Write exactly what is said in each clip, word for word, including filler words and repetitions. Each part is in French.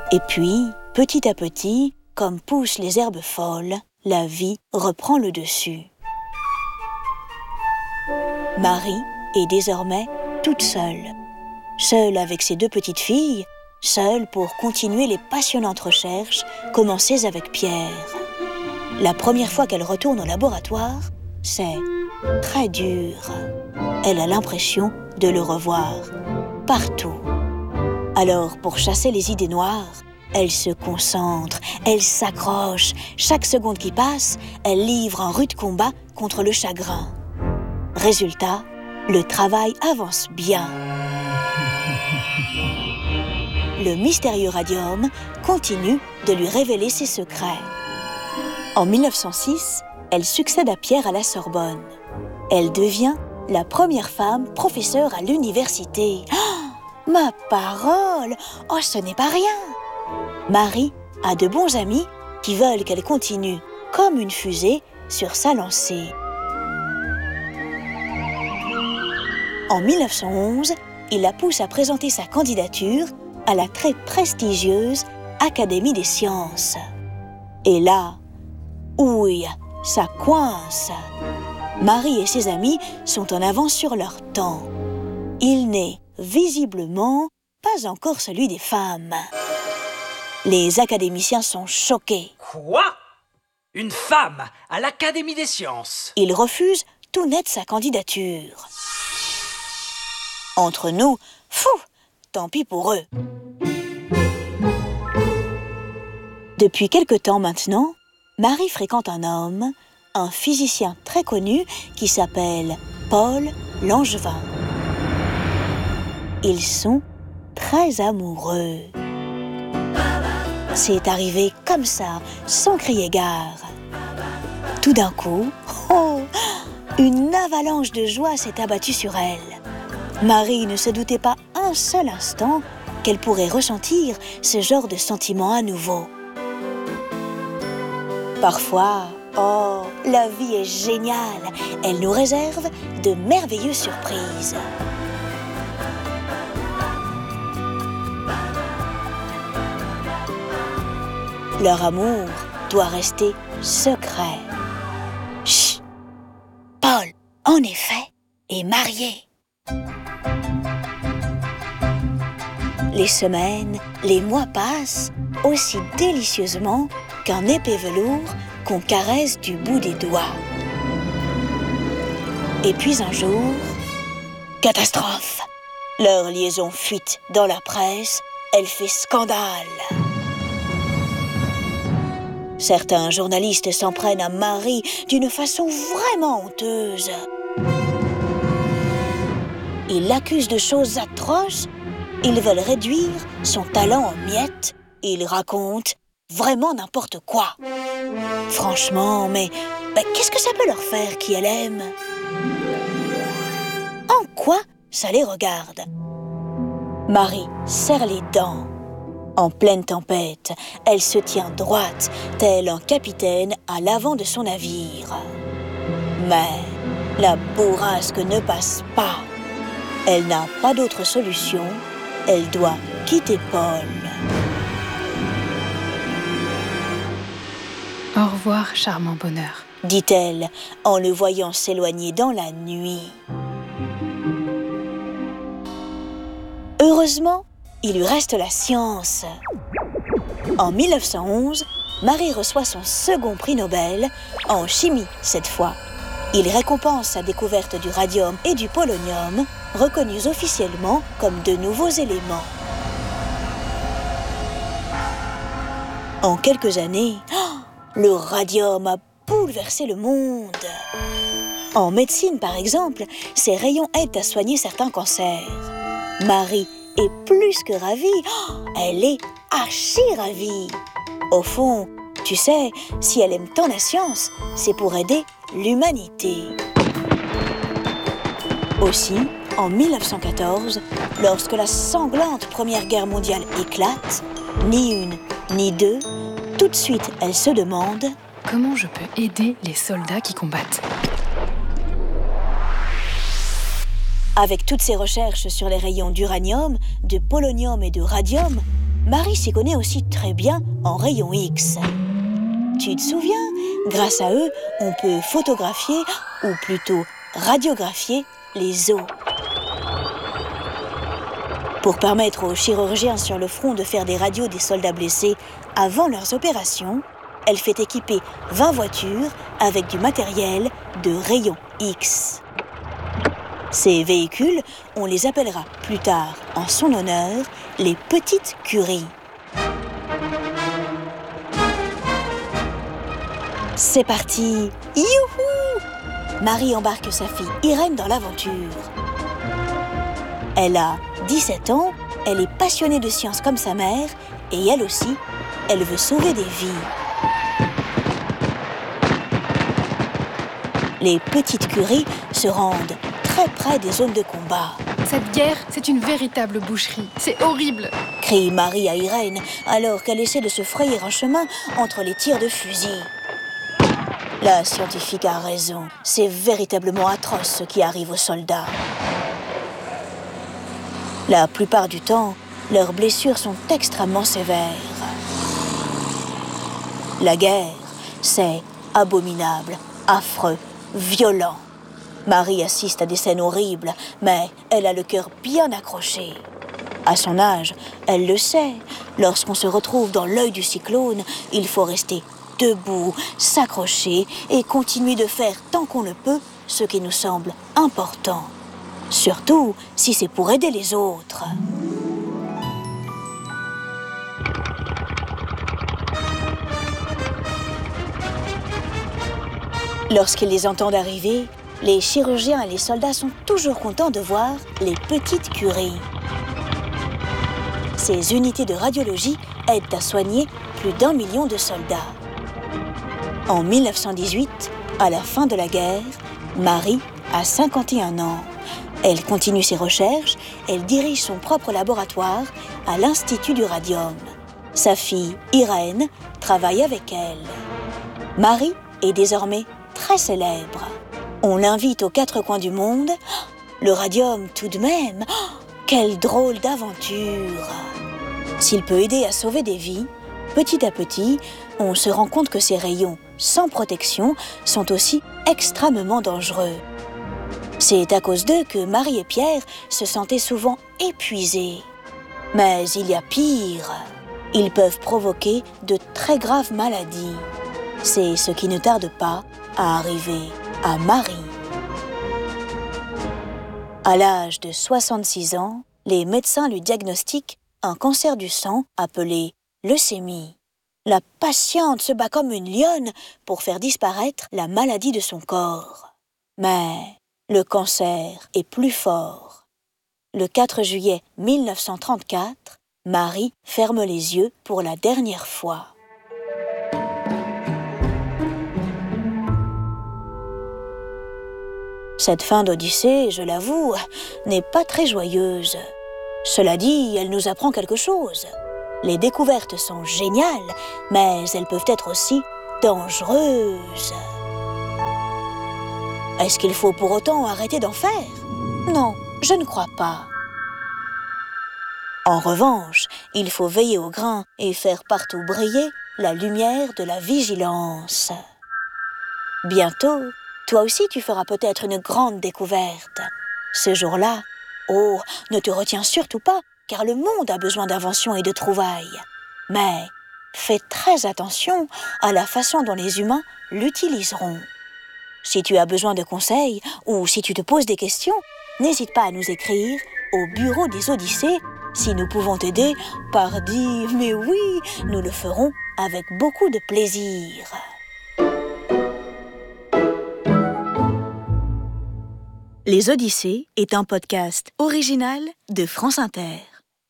Et puis, petit à petit, comme poussent les herbes folles, la vie reprend le dessus. Marie est désormais toute seule. Seule avec ses deux petites filles, seule pour continuer les passionnantes recherches commencées avec Pierre. La première fois qu'elle retourne au laboratoire, c'est très dur. Elle a l'impression de le revoir partout. Alors, pour chasser les idées noires, elle se concentre, elle s'accroche. Chaque seconde qui passe, elle livre un rude combat contre le chagrin. Résultat, le travail avance bien. Le mystérieux radium continue de lui révéler ses secrets. En mille neuf cent six, elle succède à Pierre à la Sorbonne. Elle devient la première femme professeure à l'université. Oh, ma parole! Oh, ce n'est pas rien! Marie a de bons amis qui veulent qu'elle continue comme une fusée sur sa lancée. En mille neuf cent onze, il la pousse à présenter sa candidature à la très prestigieuse Académie des sciences. Et là, ouille, ça coince. Marie et ses amis sont en avance sur leur temps. Il n'est visiblement pas encore celui des femmes. Les académiciens sont choqués. Quoi? Une femme à l'Académie des sciences? Ils refusent tout net sa candidature. Entre nous, fou, tant pis pour eux. Depuis quelque temps maintenant, Marie fréquente un homme, un physicien très connu qui s'appelle Paul Langevin. Ils sont très amoureux. C'est arrivé comme ça, sans crier gare. Tout d'un coup, oh, une avalanche de joie s'est abattue sur elle. Marie ne se doutait pas un seul instant qu'elle pourrait ressentir ce genre de sentiment à nouveau. Parfois, oh, la vie est géniale. Elle nous réserve de merveilleuses surprises. Leur amour doit rester secret. Chut! Paul, en effet, est marié. Les semaines, les mois passent aussi délicieusement qu'un épais velours qu'on caresse du bout des doigts. Et puis un jour, catastrophe! Leur liaison fuite dans la presse, elle fait scandale. Certains journalistes s'en prennent à Marie d'une façon vraiment honteuse. Ils l'accusent de choses atroces. Ils veulent réduire son talent en miettes. Ils racontent vraiment n'importe quoi. Franchement, mais, mais qu'est-ce que ça peut leur faire qui elle aime? En quoi ça les regarde? Marie serre les dents. En pleine tempête, elle se tient droite, tel un capitaine à l'avant de son navire. Mais la bourrasque ne passe pas. Elle n'a pas d'autre solution. Elle doit quitter Paul. Au revoir, charmant bonheur, dit-elle en le voyant s'éloigner dans la nuit. Heureusement, il lui reste la science. En mille neuf cent onze, Marie reçoit son second prix Nobel, en chimie cette fois. Il récompense sa découverte du radium et du polonium, reconnus officiellement comme de nouveaux éléments. En quelques années, oh, le radium a bouleversé le monde. En médecine, par exemple, ces rayons aident à soigner certains cancers. Marie est plus que ravie, oh, elle est archi ravie. Au fond, tu sais, si elle aime tant la science, c'est pour aider l'humanité. Aussi, en mille neuf cent quatorze, lorsque la sanglante Première Guerre mondiale éclate, ni une, ni deux, tout de suite elle se demande « Comment je peux aider les soldats qui combattent ?» Avec toutes ses recherches sur les rayons d'uranium, de polonium et de radium, Marie s'y connaît aussi très bien en rayons X. Tu te souviens? Grâce à eux, on peut photographier, ou plutôt radiographier, les os. Pour permettre aux chirurgiens sur le front de faire des radios des soldats blessés avant leurs opérations, elle fait équiper vingt voitures avec du matériel de rayons X. Ces véhicules, on les appellera plus tard, en son honneur, les petites Curie. C'est parti! Youhou! Marie embarque sa fille Irène dans l'aventure. Elle a dix-sept ans, elle est passionnée de science comme sa mère, et elle aussi, elle veut sauver des vies. Les petites Curie se rendent très près des zones de combat. Cette guerre, c'est une véritable boucherie. C'est horrible, crie Marie à Irène, alors qu'elle essaie de se frayer un chemin entre les tirs de fusil. La scientifique a raison. C'est véritablement atroce ce qui arrive aux soldats. La plupart du temps, leurs blessures sont extrêmement sévères. La guerre, c'est abominable, affreux, violent. Marie assiste à des scènes horribles, mais elle a le cœur bien accroché. À son âge, elle le sait. Lorsqu'on se retrouve dans l'œil du cyclone, il faut rester debout, s'accrocher et continuer de faire tant qu'on le peut ce qui nous semble important. Surtout si c'est pour aider les autres. Lorsqu'ils les entendent arriver, les chirurgiens et les soldats sont toujours contents de voir les petites Curie. Ces unités de radiologie aident à soigner plus d'un million de soldats. En mille neuf cent dix-huit, à la fin de la guerre, Marie a cinquante et un ans. Elle continue ses recherches, elle dirige son propre laboratoire à l'Institut du Radium. Sa fille, Irène, travaille avec elle. Marie est désormais très célèbre. On l'invite aux quatre coins du monde. Le radium, tout de même, quelle drôle d'aventure! S'il peut aider à sauver des vies, petit à petit, on se rend compte que ces rayons sans protection sont aussi extrêmement dangereux. C'est à cause d'eux que Marie et Pierre se sentaient souvent épuisés. Mais il y a pire. Ils peuvent provoquer de très graves maladies. C'est ce qui ne tarde pas à arriver à Marie. À l'âge de soixante-six ans, les médecins lui diagnostiquent un cancer du sang appelé leucémie. La patiente se bat comme une lionne pour faire disparaître la maladie de son corps. Mais le cancer est plus fort. Le quatre juillet mille neuf cent trente-quatre, Marie ferme les yeux pour la dernière fois. Cette fin d'Odyssée, je l'avoue, n'est pas très joyeuse. Cela dit, elle nous apprend quelque chose. Les découvertes sont géniales, mais elles peuvent être aussi dangereuses. Est-ce qu'il faut pour autant arrêter d'en faire? Non, je ne crois pas. En revanche, il faut veiller au grain et faire partout briller la lumière de la vigilance. Bientôt, toi aussi tu feras peut-être une grande découverte. Ce jour-là, oh, ne te retiens surtout pas, car le monde a besoin d'inventions et de trouvailles. Mais fais très attention à la façon dont les humains l'utiliseront. Si tu as besoin de conseils ou si tu te poses des questions, n'hésite pas à nous écrire au bureau des Odyssées. Si nous pouvons t'aider, pardi, mais oui, nous le ferons avec beaucoup de plaisir. Les Odyssées est un podcast original de France Inter.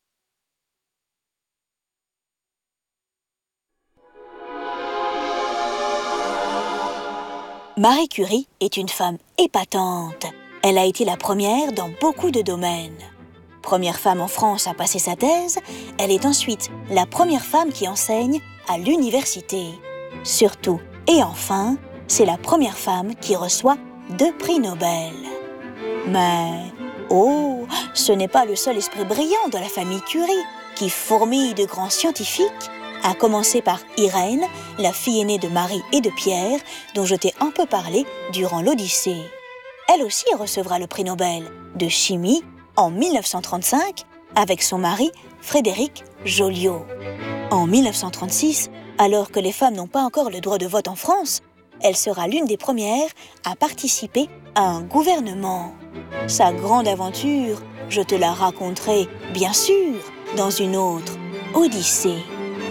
Marie Curie est une femme épatante. Elle a été la première dans beaucoup de domaines. Première femme en France à passer sa thèse, elle est ensuite la première femme qui enseigne à l'université. Surtout, et enfin, c'est la première femme qui reçoit deux prix Nobel. Mais, oh, ce n'est pas le seul esprit brillant de la famille Curie. qui fourmille de grands scientifiques, à commencer par Irène, la fille aînée de Marie et de Pierre, dont je t'ai un peu parlé durant l'Odyssée. Elle aussi recevra le prix Nobel de chimie en mille neuf cent trente-cinq avec son mari Frédéric Joliot. En mille neuf cent trente-six, alors que les femmes n'ont pas encore le droit de vote en France, elle sera l'une des premières à participer à un gouvernement. Sa grande aventure, je te la raconterai, bien sûr, dans une autre Odyssée.